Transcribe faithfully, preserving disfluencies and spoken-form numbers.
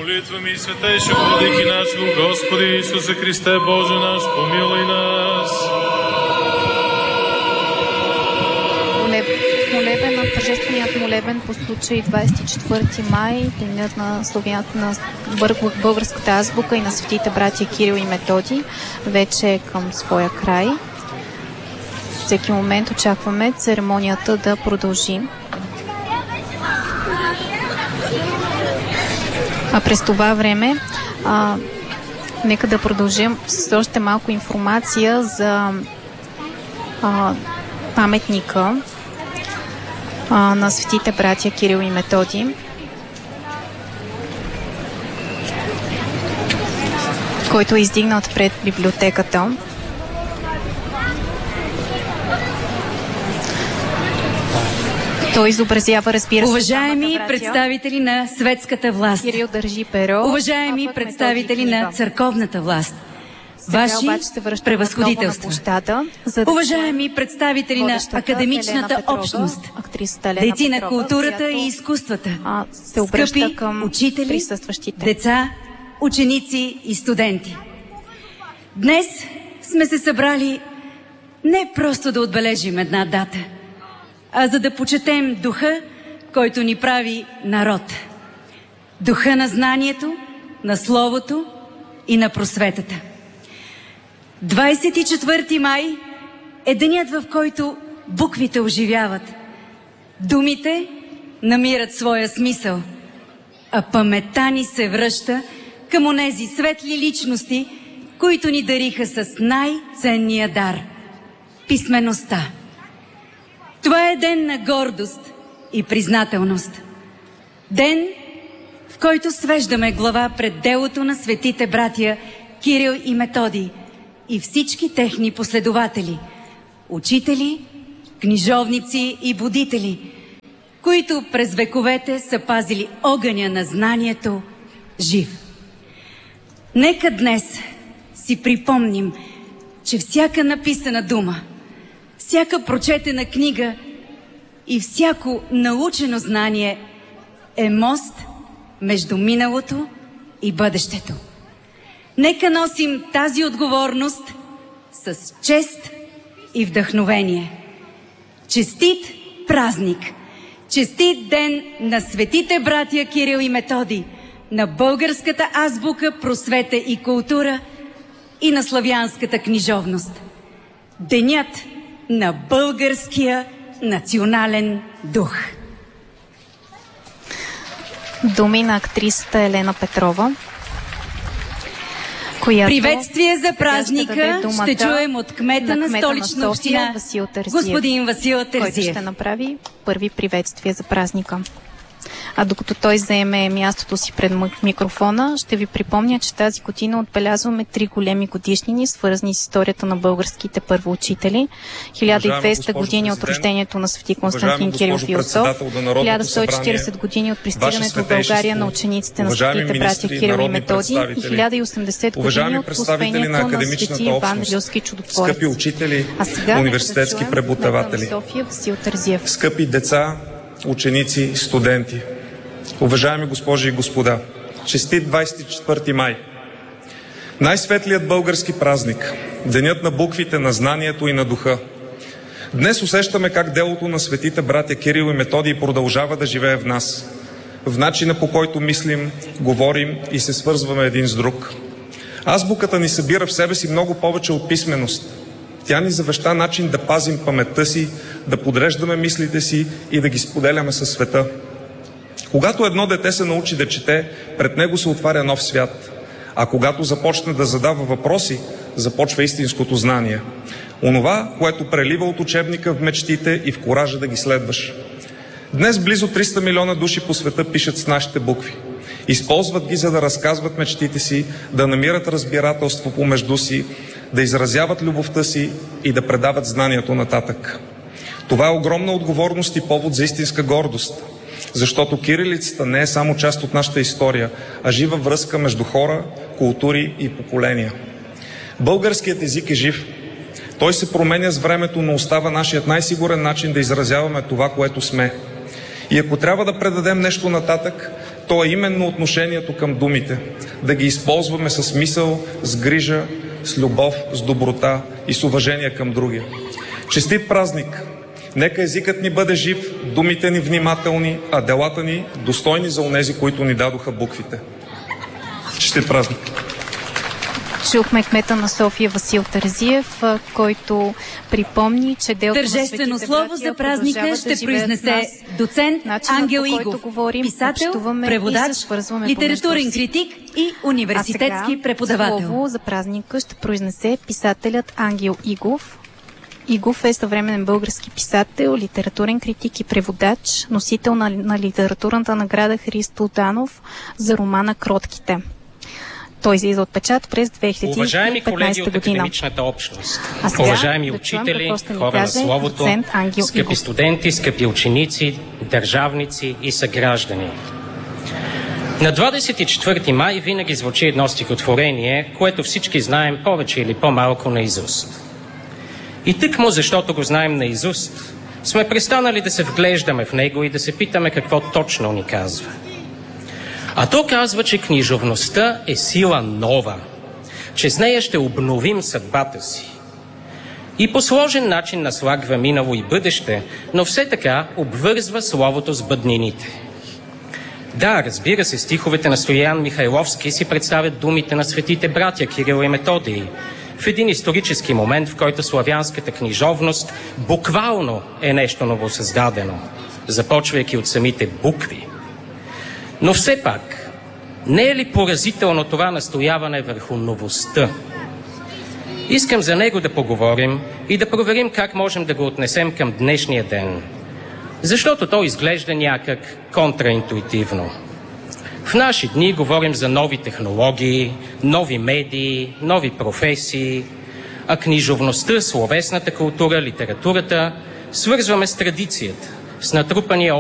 молитвами святейшего владыки нашего Господи Иисуса Христе, Боже наш, помилуй нас. Молебен на тържественият молебен по случай двадесет и четвърти май, денят на славянето на българската азбука и на светите братя Кирил и Методий, вече е към своя край. Всеки момент очакваме церемонията да продължи. А през това време а, нека да продължим с още малко информация за а, паметника а, на светите братя Кирил и Методий. Който е издигнат пред библиотеката. Той изобразява, разбира се, уважаеми представители на светската власт, Кирил държи перо, уважаеми представители на църковната власт, ваши превъзходителства, уважаеми представители на академичната общност, дейци на културата и изкуствата, скъпи учители, деца, ученици и студенти. Днес сме се събрали не просто да отбележим една дата, а за да почетем духа, който ни прави народ. Духа на знанието, на словото и на просветата. двадесет и четвърти май е денят, в който буквите оживяват. Думите намират своя смисъл, а паметта ни се връща към онези светли личности, които ни дариха с най-ценния дар – писмеността. Това е ден на гордост и признателност. Ден, в който свеждаме глава пред делото на светите братя Кирил и Методий и всички техни последователи, учители, книжовници и будители, които през вековете са пазили огъня на знанието жив. Нека днес си припомним, че всяка написана дума, всяка прочетена книга и всяко научено знание е мост между миналото и бъдещето. Нека носим тази отговорност с чест и вдъхновение. Честит празник! Честит ден на светите братя Кирил и Методий, на българската азбука, просвета и култура и на славянската книжовност. Денят на българския национален дух. Думи на актрисата Елена Петрова, която приветствие за празника ще, ще чуем от кмета на, на столична на община Васил Терзиев, господин Васил Терзиев, който ще направи първи приветствие за празника. А докато той заеме мястото си пред микрофона, ще ви припомня, че тази година отбелязваме три големи годишнини, свързани с историята на българските първоучители. хиляда и двеста години от рождението на свети Константин Кирил Философ, хиляда сто и четиридесет години от пристигането в България на учениците на светите братя Кирил и Методий и хиляда и осемдесет години от успението на свети Иван Рилски чудотворец. Скъпи учители, а сега университетски да преподаватели, София, Васил Терзиев. скъпи деца, ученици, студенти, уважаеми госпожи и господа, честит двадесет и четвърти май! Най-светлият български празник, денят на буквите, на знанието и на духа. Днес усещаме как делото на светите братя Кирил и Методий продължава да живее в нас, в начина по който мислим, говорим и се свързваме един с друг. Азбуката ни събира в себе си много повече от писменост. Тя ни завеща начин да пазим паметта си, да подреждаме мислите си и да ги споделяме със света. Когато едно дете се научи да чете, пред него се отваря нов свят. А когато започне да задава въпроси, започва истинското знание. Онова, което прелива от учебника в мечтите и в коража да ги следваш. Днес близо триста милиона души по света пишат с нашите букви. Използват ги, за да разказват мечтите си, да намират разбирателство помежду си, да изразяват любовта си и да предават знанието нататък. Това е огромна отговорност и повод за истинска гордост, защото кирилицата не е само част от нашата история, а жива връзка между хора, култури и поколения. Българският език е жив. Той се променя с времето, но остава нашият най-сигурен начин да изразяваме това, което сме. И ако трябва да предадем нещо нататък, то е именно отношението към думите. Да ги използваме с мисъл, с грижа, с любов, с доброта и с уважение към другия. Честит празник! Нека езикът ни бъде жив, думите ни внимателни, а делата ни достойни за онези, които ни дадоха буквите. Честит празник! Чухме кмета на София Васил Терзиев, който припомни, че делото на светите Тържествено слово за празника ще да произнесе доцент Ангел Игов, говорим, писател, преводач, литературен критик и университетски преподавател. Слово за празника ще произнесе писателят Ангел Игов. Игов е съвременен български писател, литературен критик и преводач, носител на, на литературната награда Христо Данов за романа Кротките. Той излиза от печат през две хиляди и петнадесета уважаеми колеги от академичната общност, уважаеми да учители, хора на словото, скъпи Игов. Студенти, скъпи ученици, държавници и съграждани. На двадесет и четвърти май винаги звучи едно стихотворение, което всички знаем повече или по-малко наизуст. И тъкмо защото го знаем наизуст, сме престанали да се вглеждаме в него и да се питаме какво точно ни казва. А то казва, че книжовността е сила нова, че с нея ще обновим съдбата си. И по сложен начин наслагва минало и бъдеще, но все така обвързва словото с бъднините. Да, разбира се, стиховете на Стоян Михайловски си представят думите на светите братя Кирил и Методий в един исторически момент, в който славянската книжовност буквално е нещо новосъздадено, започвайки от самите букви. Но все пак, не е ли поразително това настояване върху новостта? Искам за него да поговорим и да проверим как можем да го отнесем към днешния ден. Защото то изглежда някак контраинтуитивно. В наши дни говорим за нови технологии, нови медии, нови професии, а книжовността, словесната култура, литературата свързваме с традицията, с натрупания